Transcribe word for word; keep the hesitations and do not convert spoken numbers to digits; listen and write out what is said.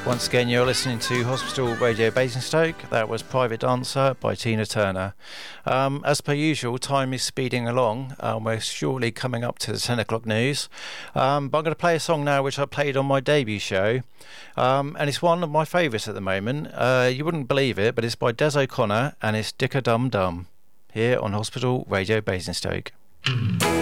Once again, you're listening to Hospital Radio Basingstoke. That was Private Dancer by Tina Turner. Um, as per usual, time is speeding along. Um, we're shortly coming up to the ten o'clock news. Um, but I'm going to play a song now which I played on my debut show. Um, and it's one of my favourites at the moment. Uh, you wouldn't believe it, but it's by Des O'Connor and it's Dick-a-Dum Dum here on Hospital Radio Basingstoke.